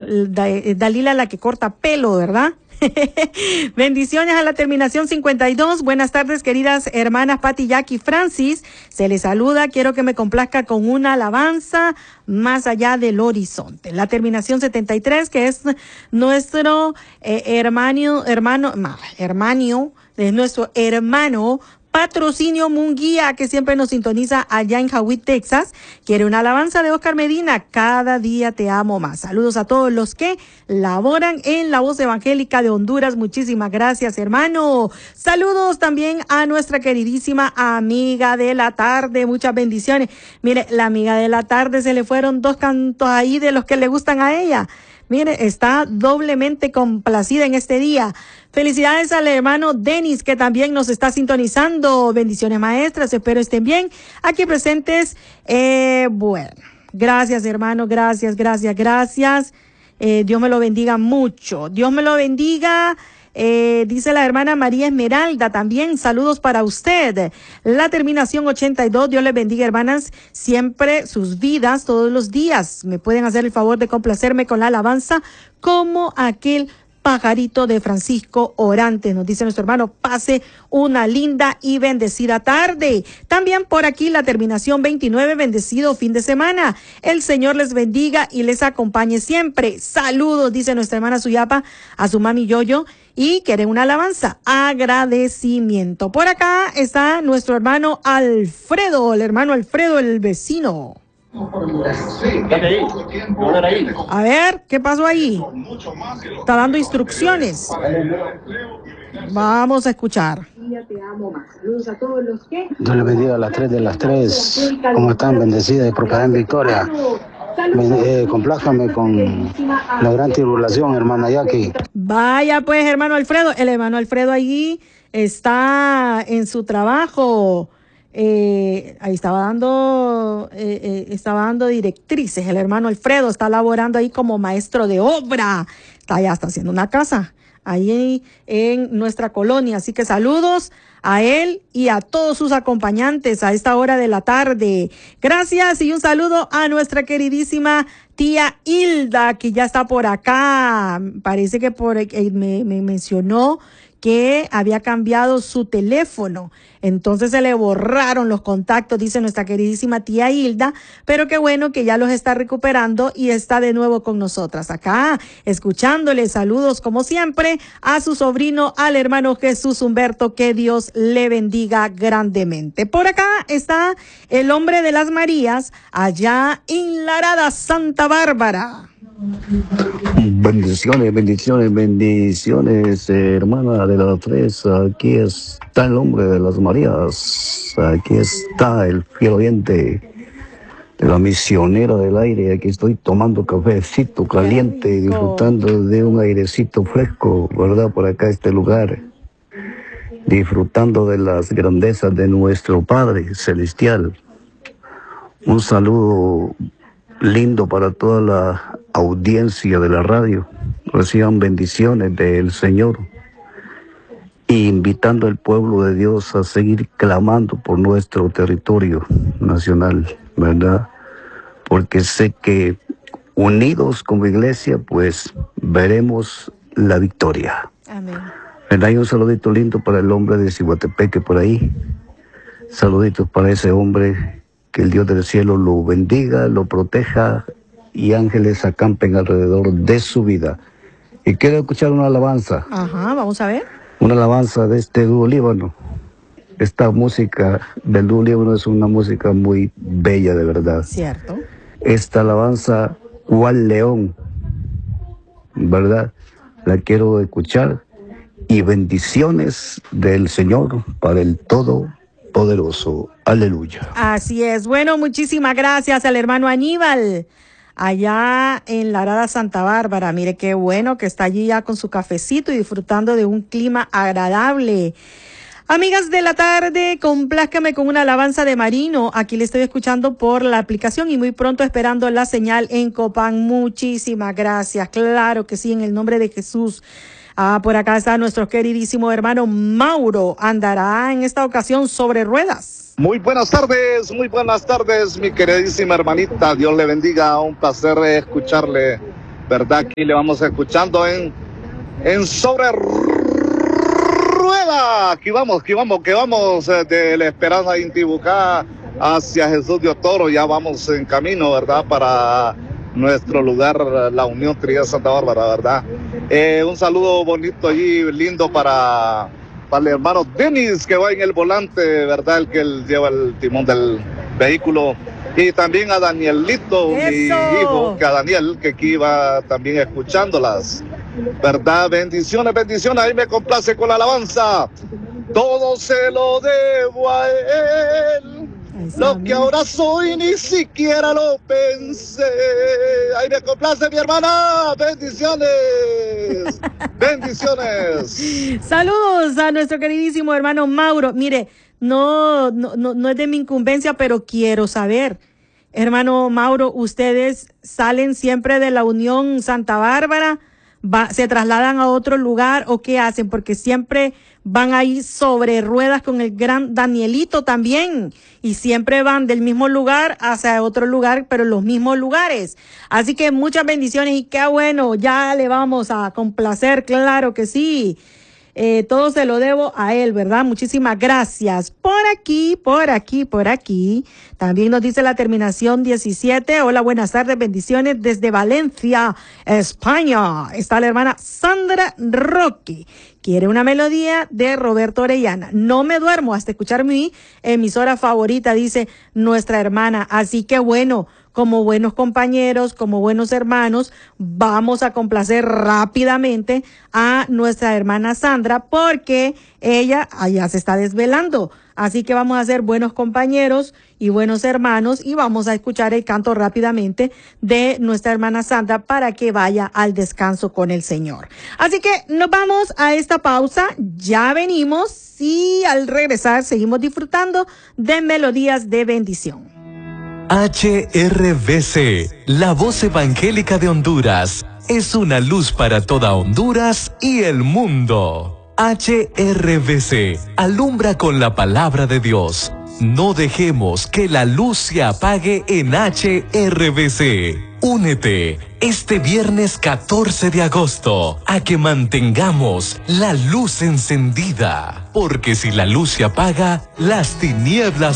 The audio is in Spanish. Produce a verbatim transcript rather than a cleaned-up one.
Dalila la que corta pelo, ¿verdad? Bendiciones a la terminación cincuenta y dos. Buenas tardes, queridas hermanas Pati, Jackie, Francis. Se les saluda. Quiero que me complazca con una alabanza más allá del horizonte. La terminación setenta y tres, que es nuestro eh, hermano, hermano, hermano, es nuestro hermano Patrocinio Munguía, que siempre nos sintoniza allá en Jawit, Texas. Quiere una alabanza de Oscar Medina, Cada día te amo más. Saludos a todos los que laboran en la Voz Evangélica de Honduras. Muchísimas gracias, hermano. Saludos también a nuestra queridísima amiga de la tarde. Muchas bendiciones. Mire, la amiga de la tarde, se le fueron dos cantos ahí de los que le gustan a ella. Mire, está doblemente complacida en este día. Felicidades al hermano Denis, que también nos está sintonizando. Bendiciones, maestras. Espero estén bien aquí presentes. Eh, bueno, gracias, hermano. Gracias, gracias, gracias. Eh, Dios me lo bendiga mucho. Dios me lo bendiga. Eh, dice la hermana María Esmeralda también, saludos para usted. La terminación ochenta y dos, Dios les bendiga, hermanas, siempre sus vidas, todos los días. Me pueden hacer el favor de complacerme con la alabanza como aquel pajarito de Francisco Orantes. Nos dice nuestro hermano, pase una linda y bendecida tarde. También por aquí la terminación veintinueve, bendecido fin de semana. El Señor les bendiga y les acompañe siempre. Saludos, dice nuestra hermana Suyapa, a su mami Yoyo. Y quiere una alabanza, agradecimiento. Por acá está nuestro hermano Alfredo, el hermano Alfredo, el vecino. A ver, ¿qué pasó ahí? Está dando instrucciones. Vamos a escuchar. Dios les bendiga a las tres de las tres. ¿Cómo están? Bendecidas y prosperadas en victoria. Eh, complájame con la gran tribulación, hermana Jackie. Vaya pues, hermano Alfredo. El hermano Alfredo allí está en su trabajo. Eh, ahí estaba dando, eh, eh, estaba dando directrices. El hermano Alfredo está laborando ahí como maestro de obra. Está ya está haciendo una casa ahí en nuestra colonia. Así que saludos a él y a todos sus acompañantes a esta hora de la tarde. Gracias y un saludo a nuestra queridísima tía Hilda, que ya está por acá. Parece que por eh, me, me mencionó que había cambiado su teléfono. Entonces se le borraron los contactos, dice nuestra queridísima tía Hilda, pero qué bueno que ya los está recuperando y está de nuevo con nosotras acá, escuchándole. Saludos como siempre a su sobrino, al hermano Jesús Humberto, que Dios le bendiga grandemente. Por acá está el hombre de las Marías, allá en la Arada Santa Bárbara. Bendiciones, bendiciones, bendiciones, eh, hermana de las tres. Aquí está el hombre de las Marías. Aquí está el fiel oyente de la misionera del aire. Aquí estoy tomando cafecito caliente y disfrutando de un airecito fresco, ¿verdad? Por acá este lugar. Disfrutando de las grandezas de nuestro Padre Celestial. Un saludo lindo para toda la audiencia de la radio. Reciban bendiciones del Señor, y invitando al pueblo de Dios a seguir clamando por nuestro territorio nacional, ¿verdad? Porque sé que unidos como iglesia, pues veremos la victoria. Amén. ¿Verdad? Y un saludito lindo para el hombre de Cihuatepeque por ahí. Saluditos para ese hombre. Que el Dios del cielo lo bendiga, lo proteja y ángeles acampen alrededor de su vida. Y quiero escuchar una alabanza. Ajá, vamos a ver. Una alabanza de este dúo Líbano. Esta música del dúo Líbano es una música muy bella, de verdad. Cierto. Esta alabanza, ¿Cuál león? ¿Verdad? La quiero escuchar. Y bendiciones del Señor para el todo poderoso. Aleluya. Así es. Bueno, muchísimas gracias al hermano Aníbal, allá en la Arada Santa Bárbara. Mire qué bueno que está allí ya con su cafecito y disfrutando de un clima agradable. Amigas de la tarde, complázcame con una alabanza de Marino. Aquí le estoy escuchando por la aplicación y muy pronto esperando la señal en Copán. Muchísimas gracias. Claro que sí, en el nombre de Jesús. Ah, por acá está nuestro queridísimo hermano Mauro. Andará en esta ocasión sobre ruedas. Muy buenas tardes, muy buenas tardes, mi queridísima hermanita. Dios le bendiga. Un placer escucharle ¿verdad? Aquí le vamos escuchando en, en Sobre Rueda. Aquí vamos, aquí vamos, que vamos eh, de la Esperanza de Intibucá hacia Jesús de Otoro. Ya vamos en camino, ¿verdad? Para nuestro lugar, la Unión Trinidad Santa Bárbara, ¿verdad? Eh, un saludo bonito allí, lindo para, para el hermano Denis, que va en el volante, ¿verdad? El que él lleva el timón del vehículo. Y también a Danielito, ¡eso! Mi hijo, que a Daniel, que aquí va también escuchándolas, ¿verdad? Bendiciones, bendiciones. Ahí me complace con la alabanza. Todo se lo debo a él. Lo que ahora soy ni siquiera lo pensé. Ahí me complace mi hermana. Bendiciones. Bendiciones. Saludos a nuestro queridísimo hermano Mauro. Mire, no, no, no, no es de mi incumbencia, pero quiero saber, hermano Mauro, ¿ustedes salen siempre de la Unión Santa Bárbara? Va, ¿se trasladan a otro lugar o qué hacen? Porque siempre van ahí sobre ruedas con el gran Danielito también, y siempre van del mismo lugar hacia otro lugar, pero en los mismos lugares. Así que muchas bendiciones y qué bueno, ya le vamos a complacer, claro que sí. Eh, todo se lo debo a él, ¿verdad? Muchísimas gracias. Por aquí, por aquí, por aquí. También nos dice la terminación diecisiete. Hola, buenas tardes, bendiciones desde Valencia, España. Está la hermana Sandra Roque. Quiere una melodía de Roberto Orellana. No me duermo hasta escuchar mi emisora favorita, dice nuestra hermana. Así que bueno, como buenos compañeros, como buenos hermanos, vamos a complacer rápidamente a nuestra hermana Sandra porque ella allá se está desvelando. Así que vamos a ser buenos compañeros y buenos hermanos y vamos a escuchar el canto rápidamente de nuestra hermana Sandra para que vaya al descanso con el Señor. Así que nos vamos a esta pausa, ya venimos y al regresar seguimos disfrutando de melodías de bendición. H R V C, la voz evangélica de Honduras, es una luz para toda Honduras y el mundo. H R V C, alumbra con la palabra de Dios. No dejemos que la luz se apague en H R V C. Únete este viernes catorce de agosto a que mantengamos la luz encendida, porque si la luz se apaga, las tinieblas